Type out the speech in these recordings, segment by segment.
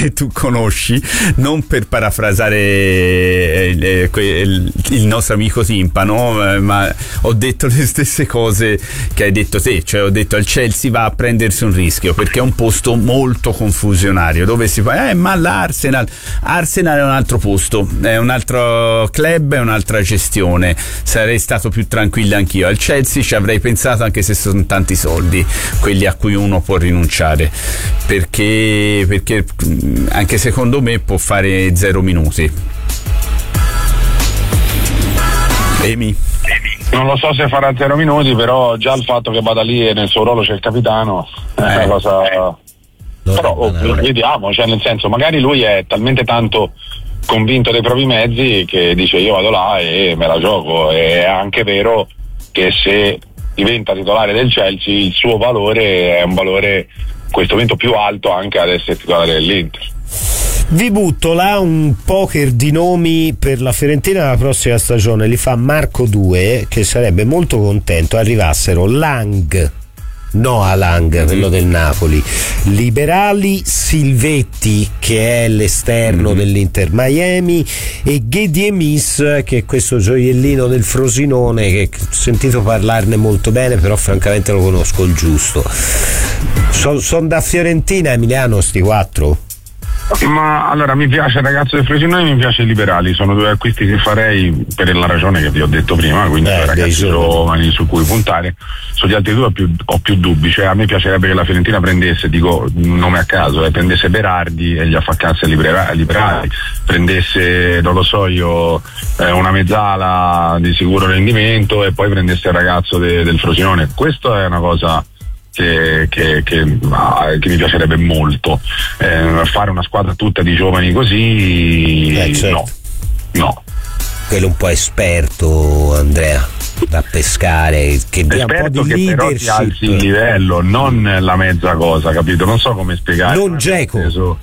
che tu conosci, non per parafrasare il nostro amico Timpano, ma ho detto le stesse cose che hai detto te, cioè ho detto al Chelsea va a prendersi un rischio perché è un posto molto confusionario dove si fa ma l'Arsenal è un altro posto, è un altro club, è un'altra gestione, sarei stato più tranquillo anch'io. Al Chelsea ci avrei pensato anche se sono tanti soldi quelli a cui uno può rinunciare, perché anche secondo me può fare 0 minuti. Emi? Non lo so se farà 0 minuti, però già il fatto che vada lì e nel suo ruolo c'è il capitano è una cosa. Però vediamo, cioè nel senso, magari lui è talmente tanto convinto dei propri mezzi che dice io vado là e me la gioco. È anche vero che se diventa titolare del Chelsea il suo valore è un valore in questo momento più alto anche ad essere titolare dell'Inter. Vi butto là un poker di nomi per la Fiorentina la prossima stagione, li fa Marco 2, che sarebbe molto contento arrivassero Noah Lang, quello del Napoli, Liberali, Silvetti che è l'esterno dell'Inter Miami e Ghediemis che è questo gioiellino del Frosinone che ho sentito parlarne molto bene, però francamente lo conosco il giusto. Sono da Fiorentina, Emiliano, sti 4? Ma allora mi piace il ragazzo del Frosinone e mi piace i Liberali, sono 2 acquisti che farei per la ragione che vi ho detto prima, quindi ragazzi giovani su cui puntare. Sugli altri 2 ho più dubbi, cioè a me piacerebbe che la Fiorentina prendesse, dico un nome a caso, prendesse Berardi e gli affaccasse Liberali, prendesse, non lo so io, una mezzala di sicuro rendimento e poi prendesse il ragazzo del Frosinone. Questo è una cosa che mi piacerebbe molto, fare una squadra tutta di giovani così, certo. no quello un po' esperto, Andrea, da pescare, che dia un po' di che leadership, però ti alzi il livello, non la mezza cosa, capito? Non so come spiegare, non Dzeko,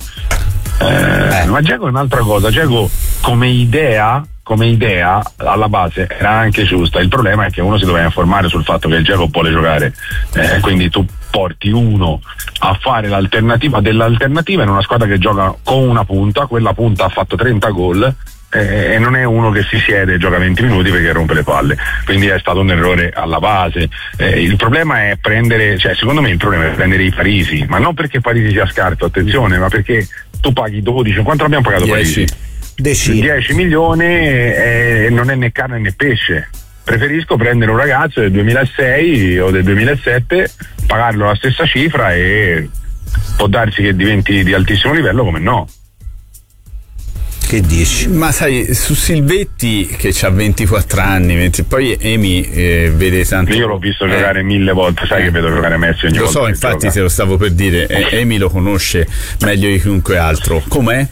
ma Dzeko è un'altra cosa. Dzeko come idea alla base era anche giusta, il problema è che uno si doveva informare sul fatto che il Dzeko vuole giocare, quindi tu porti uno a fare l'alternativa dell'alternativa in una squadra che gioca con una punta, quella punta ha fatto 30 gol e non è uno che si siede e gioca 20 minuti perché rompe le palle, quindi è stato un errore alla base. Il problema è secondo me il problema è prendere i Parisi, ma non perché Parisi sia scarso, attenzione, ma perché tu paghi 12, quanto abbiamo pagato 10. Parisi? 10 milioni e non è né carne né pesce. Preferisco prendere un ragazzo del 2006 o del 2007, pagarlo la stessa cifra e può darsi che diventi di altissimo livello, come no. Che dici? Ma sai, su Silvetti che ha 24 anni, mentre poi Emi vede tanto. Io l'ho visto giocare 1000 volte, sai che vedo giocare Messi ogni volta. Lo so, infatti te lo stavo per dire, Emi lo conosce meglio di chiunque altro. Com'è?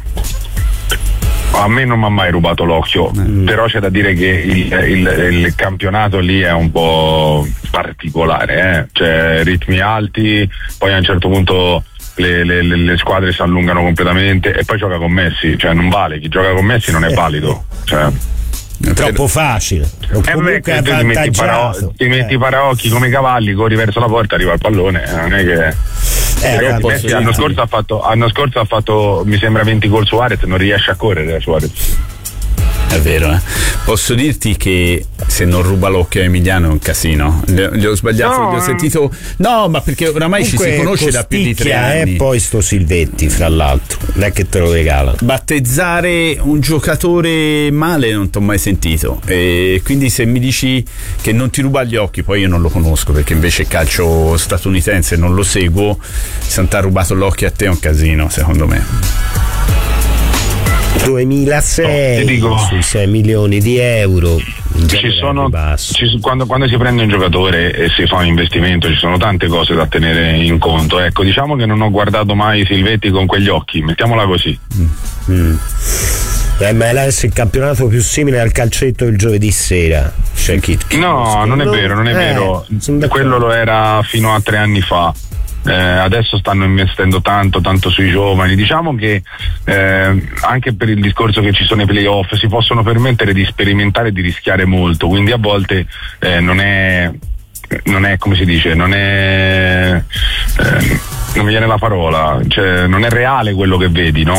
A me non mi ha mai rubato l'occhio, però c'è da dire che il campionato lì è un po' particolare, cioè ritmi alti, poi a un certo punto le squadre si allungano completamente e poi gioca con Messi, cioè non vale, chi gioca con Messi non è valido, cioè troppo facile, comunque è avvantaggiato, ti metti i paraocchi come i cavalli, corri verso la porta, arriva il pallone, non è che Messi l'anno scorso ha fatto mi sembra 20 gol Suarez, non riesce a correre Suarez. È vero, Posso dirti che se non ruba l'occhio a Emiliano è un casino. Gli ho sbagliato, gli ho sentito. No, ma perché oramai ci si conosce da più di 3 anni. E poi sto Silvetti, fra l'altro, non è che te lo regala. Battezzare un giocatore male non ti ho mai sentito. E quindi se mi dici che non ti ruba gli occhi, poi io non lo conosco perché invece il calcio statunitense non lo seguo. Se non ti ha rubato l'occhio a te è un casino, secondo me. 2006 dico, sui 6 milioni di euro quando si prende un giocatore e si fa un investimento ci sono tante cose da tenere in conto, ecco, diciamo che non ho guardato mai Silvetti con quegli occhi, mettiamola così. MLS è il campionato più simile al calcetto del giovedì sera. No, non è vero. Quello lo era fino a 3 anni fa. Adesso stanno investendo tanto sui giovani, diciamo che anche per il discorso che ci sono i playoff si possono permettere di sperimentare e di rischiare molto, quindi a volte non è come si dice, non mi viene la parola, cioè non è reale quello che vedi, no?